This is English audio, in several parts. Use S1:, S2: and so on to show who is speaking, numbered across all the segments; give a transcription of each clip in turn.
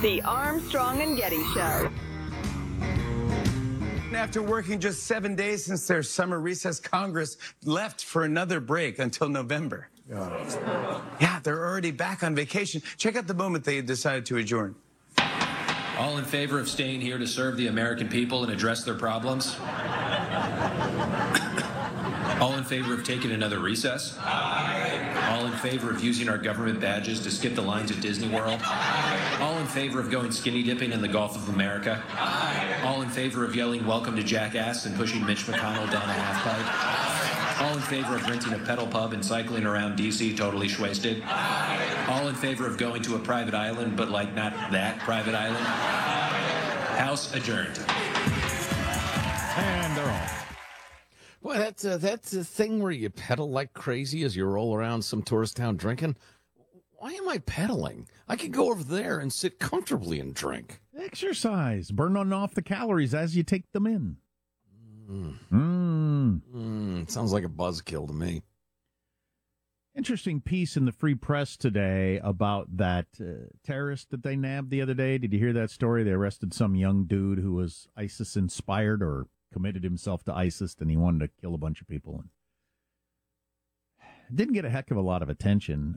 S1: The Armstrong and Getty Show.
S2: After working just 7 days since their summer recess, Congress left for another break until November. Yeah, they're already back on vacation. Check out the moment they decided to adjourn.
S3: All in favor of staying here to serve the American people and address their problems? All in favor of taking another recess? All in favor of using our government badges to skip the lines at Disney World? All in favor of going skinny dipping in the Gulf of America? All in favor of yelling welcome to Jackass and pushing Mitch McConnell down a half-pipe? All in favor of renting a pedal pub and cycling around D.C. totally wasted? All in favor of going to a private island, but like not that private island? House adjourned.
S4: And they're on.
S5: Boy, that's a thing where you pedal like crazy as you roll around some tourist town drinking. Why am I pedaling? I could go over there and sit comfortably and drink.
S4: Exercise. Burning off the calories as you take them in.
S5: Sounds like a buzzkill to me.
S4: Interesting piece in the Free Press today about that terrorist that they nabbed the other day. Did you hear that story? They arrested some young dude who was ISIS-inspired or committed himself to ISIS, and he wanted to kill a bunch of people. And didn't get a heck of a lot of attention.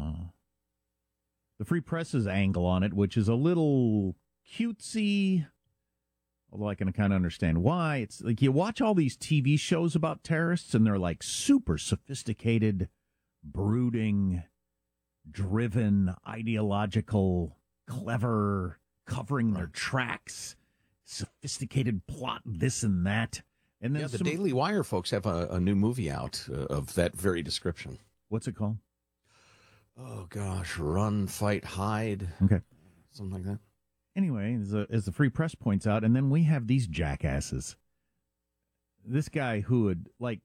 S4: The Free Press's angle on it, which is a little cutesy, although I can kind of understand why. It's like you watch all these TV shows about terrorists, and they're like super sophisticated, brooding, driven, ideological, clever, covering their tracks, sophisticated plot, this and that. And then
S5: the Daily Wire folks have a new movie out of that very description.
S4: What's it called?
S5: Oh, gosh, Run, Fight, Hide.
S4: Okay.
S5: Something like that.
S4: Anyway, as the Free Press points out, and then we have these jackasses. This guy who had, like,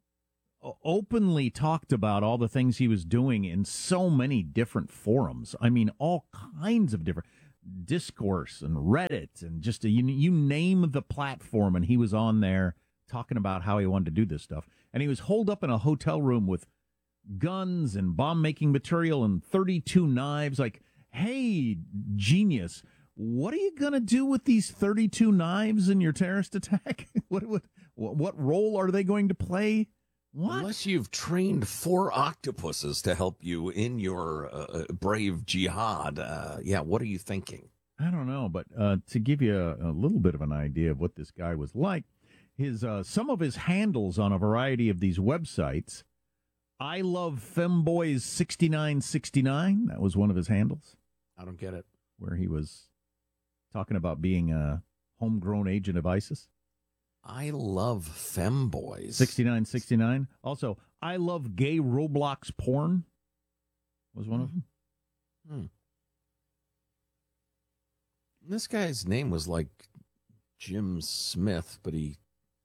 S4: openly talked about all the things he was doing in so many different forums. I mean, all kinds of different Discourse and Reddit and just you name the platform, and he was on there talking about how he wanted to do this stuff. And he was holed up in a hotel room with guns and bomb-making material and 32 knives. Like, hey, genius, what are you going to do with these 32 knives in your terrorist attack? What role are they going to play? What?
S5: Unless you've trained 4 octopuses to help you in your brave jihad, what are you thinking?
S4: I don't know, but to give you a little bit of an idea of what this guy was like, his some of his handles on a variety of these websites, I love femboys 6969. That was one of his handles.
S5: I don't get it.
S4: Where he was talking about being a homegrown agent of ISIS.
S5: I love femboys.
S4: 6969. Also, I love gay Roblox porn was one of them.
S5: This guy's name was like Jim Smith, but he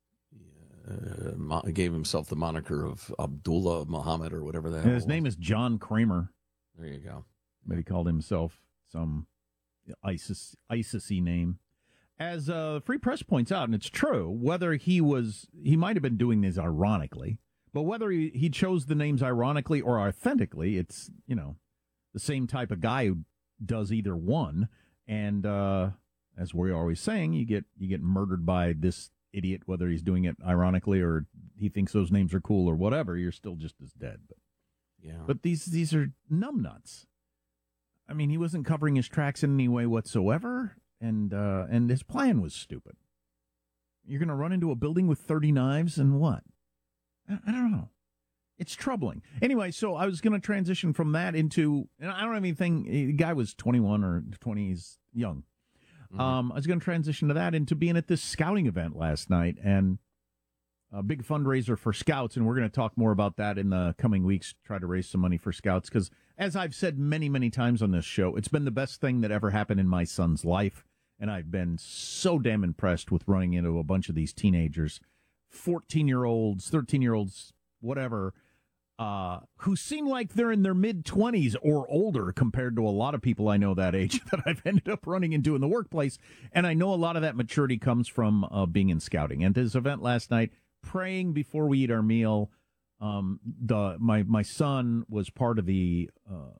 S5: gave himself the moniker of Abdullah Muhammad or whatever that
S4: was. His name is John Kramer.
S5: There you go.
S4: But he called himself some ISIS-y name. As Free Press points out, and it's true, whether he might have been doing this ironically, but whether he chose the names ironically or authentically, it's, the same type of guy who does either one. And as we're always saying, you get murdered by this idiot, whether he's doing it ironically or he thinks those names are cool or whatever, you're still just as dead. But these are numbnuts. I mean, he wasn't covering his tracks in any way whatsoever. And his plan was stupid. You're going to run into a building with 30 knives and what? I don't know. It's troubling. Anyway, so I was going to transition from that into, and I don't have anything, the guy was 21 or 20, he's young. I was going to transition to that into being at this scouting event last night and a big fundraiser for Scouts. And we're going to talk more about that in the coming weeks, try to raise some money for Scouts. Because as I've said many, many times on this show, it's been the best thing that ever happened in my son's life. And I've been so damn impressed with running into a bunch of these teenagers, 14-year-olds, 13-year-olds, whatever, who seem like they're in their mid-20s or older compared to a lot of people I know that age that I've ended up running into in the workplace. And I know a lot of that maturity comes from being in scouting. And this event last night, praying before we eat our meal, my son was part of the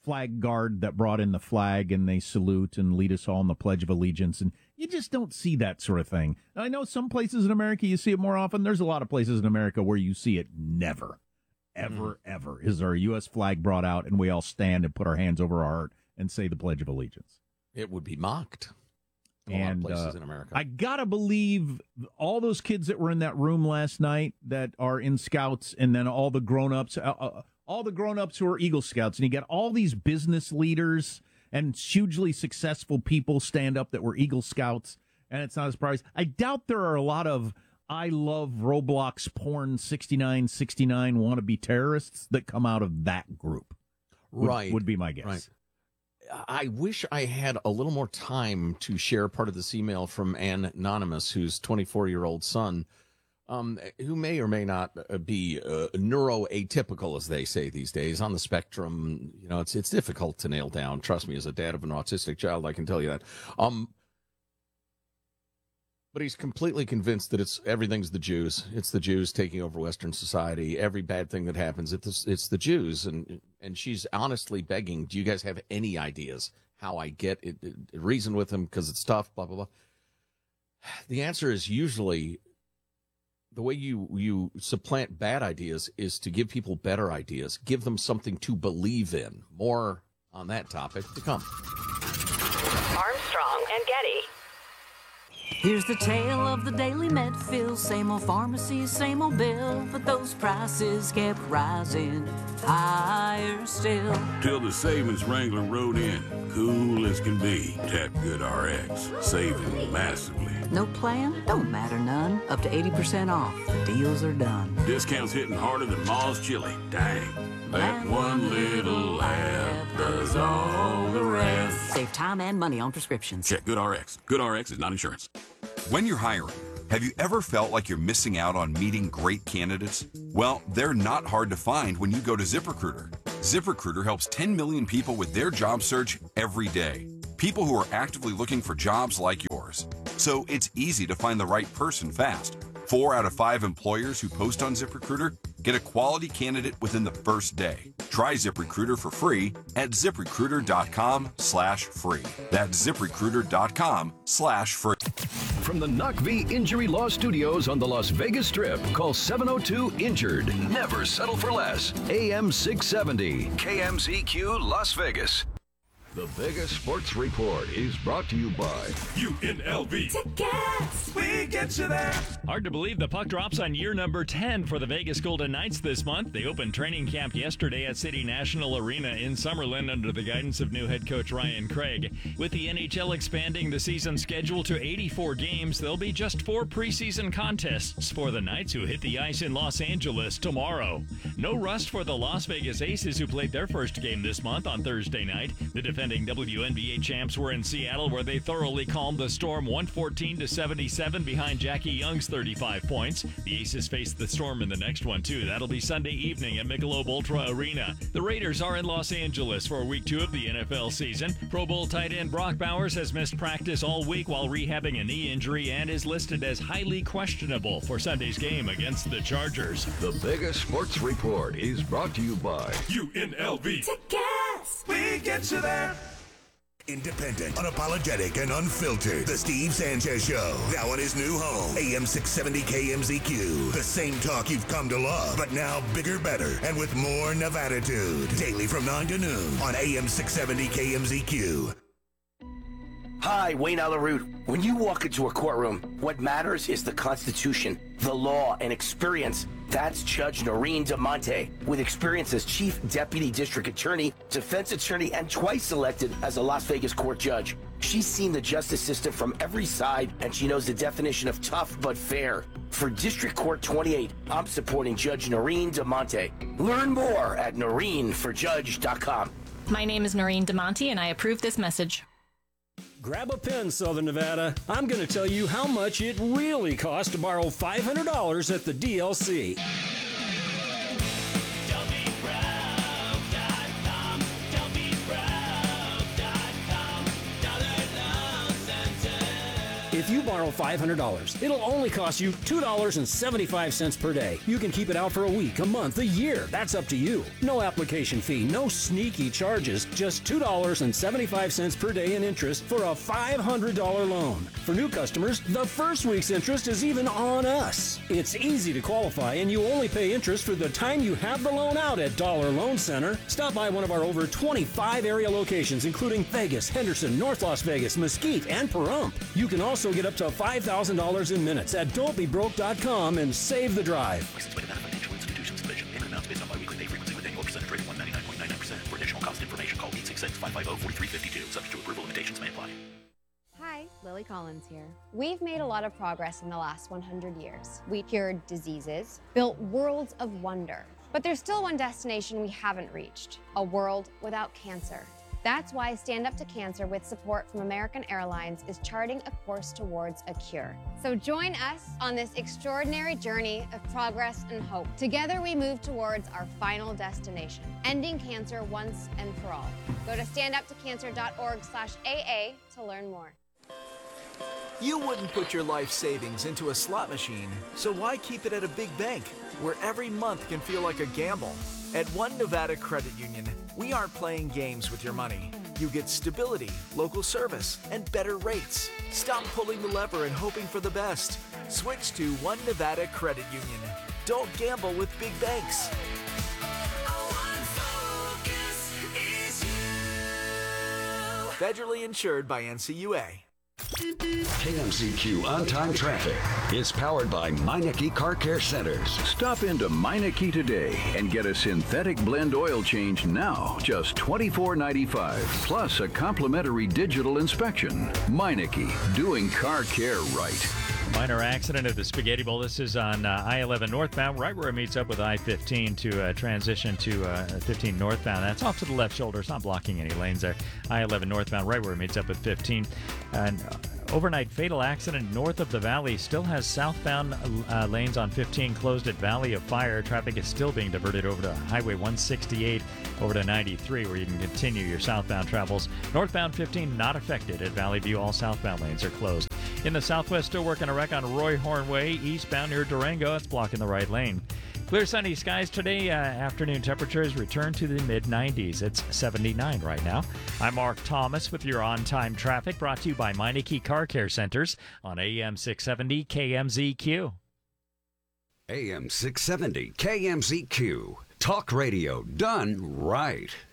S4: flag guard that brought in the flag and they salute and lead us all in the Pledge of Allegiance. And you just don't see that sort of thing. I know some places in America you see it more often. There's a lot of places in America where you see it never, ever is our U.S. flag brought out and we all stand and put our hands over our heart and say the Pledge of Allegiance.
S5: It would be mocked in a lot of places in America.
S4: I gotta believe all those kids that were in that room last night that are in Scouts, and then all the grown-ups who are Eagle Scouts, and you got all these business leaders and hugely successful people stand up that were Eagle Scouts, and it's not a surprise. I doubt there are a lot of I love Roblox porn 6969 wannabe terrorists that come out of that group. Would be my guess. Right.
S5: I wish I had a little more time to share part of this email from Anonymous, whose 24-year-old son, who may or may not be neuroatypical, as they say these days, on the spectrum. You know, it's difficult to nail down. Trust me, as a dad of an autistic child, I can tell you that. But he's completely convinced that everything's the Jews. It's the Jews taking over Western society. Every bad thing that happens, it's the Jews. And she's honestly begging, do you guys have any ideas how I get it? Reason with him because it's tough, blah, blah, blah. The answer is usually the way you supplant bad ideas is to give people better ideas. Give them something to believe in. More on that topic to come.
S1: Armstrong and Getty.
S6: Here's the tale of the Daily Medfill. Same old pharmacy, same old bill, but those prices kept rising higher still.
S7: Till the savings wrangler rode in, cool as can be. Tap Good RX, saving massively.
S6: No plan? Don't matter none. Up to 80% off. The deals are done.
S7: Discounts hitting harder than Ma's chili. Dang. That one little app does all the rest.
S6: Save time and money on prescriptions.
S7: Check Good RX. Good RX is not insurance.
S8: When you're hiring, have you ever felt like you're missing out on meeting great candidates? Well, they're not hard to find when you go to ZipRecruiter. ZipRecruiter helps 10 million people with their job search every day. People who are actively looking for jobs like yours. So it's easy to find the right person fast. 4 out of 5 employers who post on ZipRecruiter get a quality candidate within the first day. Try ZipRecruiter for free at ZipRecruiter.com/free. That's ZipRecruiter.com/free.
S9: From the NUCV Injury Law Studios on the Las Vegas Strip, call 702-INJURED. Never settle for less. AM 670, KMZQ Las Vegas. The Vegas Sports Report is brought to you by
S7: UNLV.
S10: Tickets.
S7: We get you there.
S11: Hard to believe the puck drops on year number 10 for the Vegas Golden Knights this month. They opened training camp yesterday at City National Arena in Summerlin under the guidance of new head coach Ryan Craig. With the NHL expanding the season schedule to 84 games, there'll be just 4 preseason contests for the Knights, who hit the ice in Los Angeles tomorrow. No rust for the Las Vegas Aces, who played their first game this month on Thursday night. The defending WNBA champs were in Seattle, where they thoroughly calmed the Storm 114-77 behind Jackie Young's 35 points. The Aces face the Storm in the next one, too. That'll be Sunday evening at Michelob Ultra Arena. The Raiders are in Los Angeles for Week 2 of the NFL season. Pro Bowl tight end Brock Bowers has missed practice all week while rehabbing a knee injury and is listed as highly questionable for Sunday's game against the Chargers.
S9: The Vegas Sports Report is brought to you by
S7: UNLV.
S10: Tickets.
S7: We get you there.
S12: Independent, unapologetic, and unfiltered. The Steve Sanchez Show. Now on his new home, AM 670 KMZQ. The same talk you've come to love, but now bigger, better, and with more Nevada-tude. Daily from 9 to noon on AM 670 KMZQ.
S13: Hi, Wayne Alaroot. When you walk into a courtroom, what matters is the Constitution, the law, and experience. That's Judge Noreen DeMonte. With experience as Chief Deputy District Attorney, Defense Attorney, and twice elected as a Las Vegas court judge. She's seen the justice system from every side, and she knows the definition of tough but fair. For District Court 28, I'm supporting Judge Noreen DeMonte. Learn more at noreenforjudge.com.
S14: My name is Noreen DeMonte, and I approve this message.
S15: Grab a pen, Southern Nevada. I'm going to tell you how much it really costs to borrow $500 at the DLC. If you borrow $500, it'll only cost you $2.75 per day. You can keep it out for a week, a month, a year. That's up to you. No application fee, no sneaky charges, just $2.75 per day in interest for a $500 loan. For new customers, the first week's interest is even on us. It's easy to qualify, and you only pay interest for the time you have the loan out at Dollar Loan Center. Stop by one of our over 25 area locations, including Vegas, Henderson, North Las Vegas, Mesquite, and Pahrump. You can also get up to $5,000 in minutes at don'tbebroke.com and save the drive.
S16: License by Nevada Financial Institutions Division. Payment amounts based on biweekly pay frequency with annual percentage rate of 199.99%. For additional cost information, call 866-550-4352. Subject to approval, limitations may apply.
S17: Hi, Lily Collins here. We've made a lot of progress in the last 100 years. We cured diseases, built worlds of wonder. But there's still one destination we haven't reached, a world without cancer. That's why Stand Up to Cancer, with support from American Airlines, is charting a course towards a cure. So join us on this extraordinary journey of progress and hope. Together we move towards our final destination, ending cancer once and for all. Go to standuptocancer.org/AA to learn more.
S18: You wouldn't put your life savings into a slot machine, so why keep it at a big bank where every month can feel like a gamble? At One Nevada Credit Union, we aren't playing games with your money. You get stability, local service, and better rates. Stop pulling the lever and hoping for the best. Switch to One Nevada Credit Union. Don't gamble with big banks. Federally insured by NCUA.
S9: KMZQ On-Time Traffic is powered by Meineke Car Care Centers.
S19: Stop into Meineke today and get a synthetic blend oil change now, just $24.95, plus a complimentary digital inspection. Meineke, doing car care right.
S11: Minor accident at the Spaghetti Bowl. This is on I-11 northbound, right where it meets up with I-15 to transition to 15 northbound. That's off to the left shoulder. It's not blocking any lanes there. I-11 northbound, right where it meets up with 15. And overnight fatal accident north of the valley. Still has southbound lanes on 15 closed at Valley of Fire. Traffic is still being diverted over to Highway 168 over to 93, where you can continue your southbound travels. Northbound 15 not affected at Valley View. All southbound lanes are closed. In the southwest, still working a wreck on Roy Horn Way, eastbound near Durango. It's blocking the right lane. Clear sunny skies today. Afternoon temperatures return to the mid-90s. It's 79 right now. I'm Mark Thomas with your on-time traffic, brought to you by Meineke Car Care Centers on AM 670 KMZQ.
S9: AM 670 KMZQ. Talk radio done right.